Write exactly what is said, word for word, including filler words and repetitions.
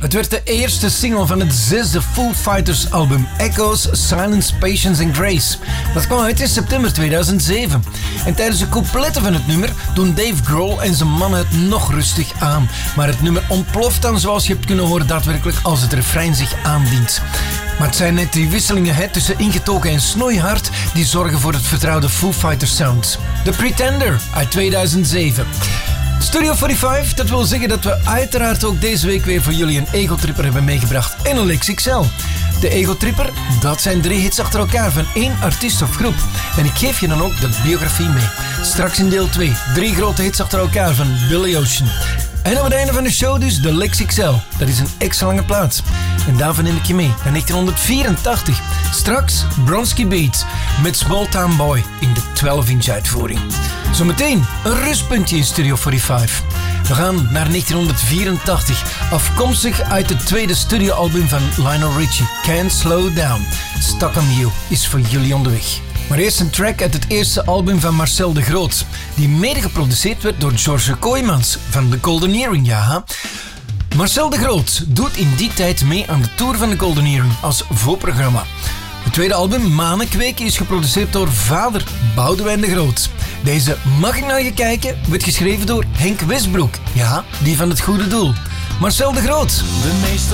Het werd de eerste single van het zesde Foo Fighters album Echoes, Silence, Patience and Grace. Dat kwam uit in september tweeduizend zeven. En tijdens de coupletten van het nummer doen Dave Grohl en zijn mannen het nog rustig aan. Maar het nummer ontploft dan, zoals je hebt kunnen horen, daadwerkelijk als het refrein zich aandient. Maar het zijn net die wisselingen hè, tussen ingetogen en snoeihard die zorgen voor het vertrouwde Foo Fighters sound. The Pretender uit tweeduizend zeven. Studio vijfenveertig, dat wil zeggen dat we uiteraard ook deze week weer voor jullie een Ego-tripper hebben meegebracht en een Lex X L. De Ego-tripper, dat zijn drie hits achter elkaar van één artiest of groep. En ik geef je dan ook de biografie mee. Straks in deel twee, drie grote hits achter elkaar van Billy Ocean. En op het einde van de show dus de Lex X L. Dat is een extra lange plaat. En daarvan neem ik je mee naar negentien vierentachtig. Straks Bronski Beats met Small Town Boy in de twaalf inch uitvoering. Zometeen een rustpuntje in Studio vijfenveertig. We gaan naar negentien vierentachtig, afkomstig uit het tweede studioalbum van Lionel Richie, Can't Slow Down. Stuck on You is voor jullie onderweg. Maar eerst een track uit het eerste album van Marcel de Groot, die mede geproduceerd werd door George Kooijmans van The Golden Earring, ja. Marcel de Groot doet in die tijd mee aan de tour van The Golden Earring als voorprogramma. Het tweede album, Manenkweken, is geproduceerd door vader Boudewijn de Groot. Deze Mag ik naar je kijken werd geschreven door Henk Westbroek, ja, die van Het Goede Doel. Marcel de Groot. De meeste